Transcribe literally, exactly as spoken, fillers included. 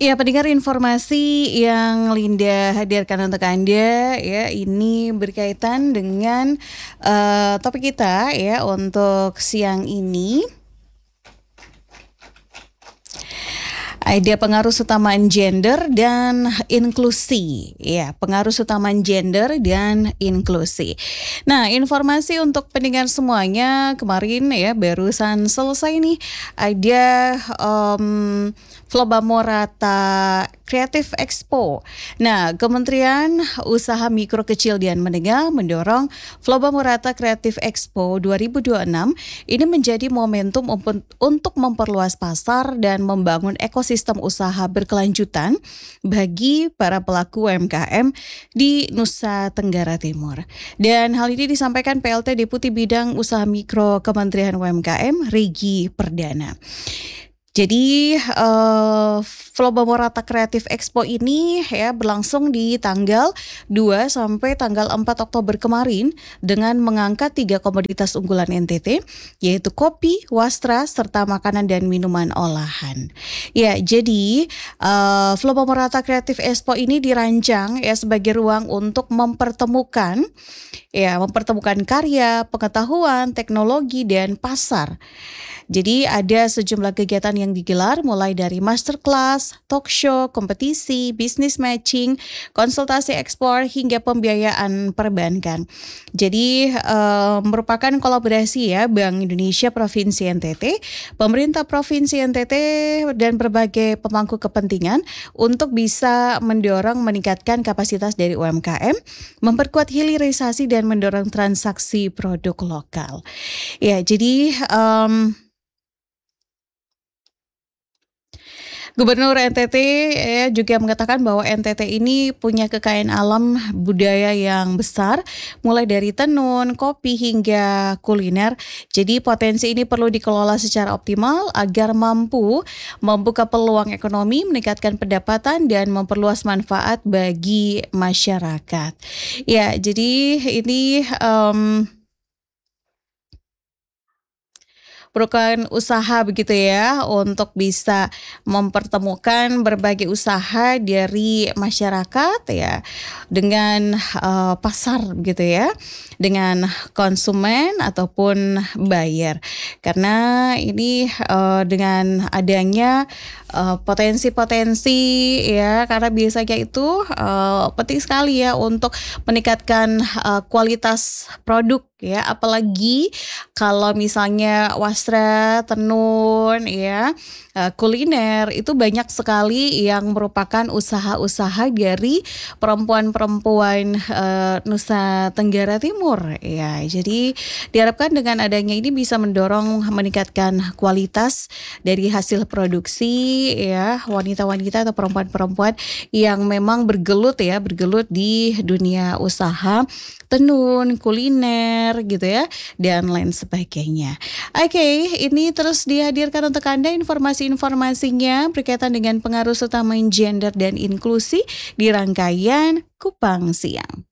Ya, pendengar informasi yang Linda hadirkan untuk Anda ya, ini berkaitan dengan eh, topik kita ya untuk siang ini. Ada pengaruh utamaan gender dan inklusi. Ya, pengaruh utamaan gender dan inklusi. Nah, informasi untuk pendengar semuanya kemarin ya barusan selesai nih. Ada um, Flobamorata Creative Expo. Nah, Kementerian Usaha Mikro Kecil dan Menengah mendorong Flobamorata Creative Expo dua ribu dua puluh enam ini menjadi momentum untuk memperluas pasar dan membangun ekosistem usaha berkelanjutan bagi para pelaku U M K M di Nusa Tenggara Timur. Dan hal ini disampaikan P L T Deputi Bidang Usaha Mikro Kementerian U M K M, Regi Perdana. Jadi uh, Flobamorata Creative Expo ini ya berlangsung di tanggal dua sampai tanggal empat Oktober kemarin dengan mengangkat tiga komoditas unggulan N T T, yaitu kopi, wastra, serta makanan dan minuman olahan. Ya, jadi uh, Flobamorata Creative Expo ini dirancang ya sebagai ruang untuk mempertemukan ya mempertemukan karya, pengetahuan, teknologi dan pasar. Jadi ada sejumlah kegiatan yang digelar mulai dari masterclass, talk show, kompetisi, business matching, konsultasi ekspor hingga pembiayaan perbankan. Jadi uh, merupakan kolaborasi ya Bank Indonesia Provinsi N T T, pemerintah Provinsi N T T dan berbagai pemangku kepentingan untuk bisa mendorong meningkatkan kapasitas dari U M K M, memperkuat hilirisasi dan mendorong transaksi produk lokal. Ya, jadi um, Gubernur N T T ya, juga mengatakan bahwa N T T ini punya kekayaan alam budaya yang besar, mulai dari tenun, kopi hingga kuliner. Jadi potensi ini perlu dikelola secara optimal agar mampu membuka peluang ekonomi, meningkatkan pendapatan dan memperluas manfaat bagi masyarakat. Ya, jadi ini um, merupakan usaha begitu ya untuk bisa mempertemukan berbagai usaha dari masyarakat ya dengan uh, pasar gitu ya, dengan konsumen ataupun buyer. Karena ini uh, dengan adanya uh, potensi-potensi ya, karena biasanya itu uh, penting sekali ya untuk meningkatkan uh, kualitas produk ya, apalagi kalau misalnya wastra, tenun ya, uh, kuliner itu banyak sekali yang merupakan usaha-usaha dari perempuan-perempuan uh, Nusa Tenggara Timur ya. Jadi diharapkan dengan adanya ini bisa mendorong meningkatkan kualitas dari hasil produksi ya, wanita-wanita atau perempuan-perempuan yang memang bergelut ya, bergelut di dunia usaha tenun, kuliner gitu ya, dan lain sebagainya. Oke, okay, ini terus dihadirkan untuk Anda informasi-informasinya berkaitan dengan pengaruh utama gender dan inklusi di rangkaian Kupang Siang.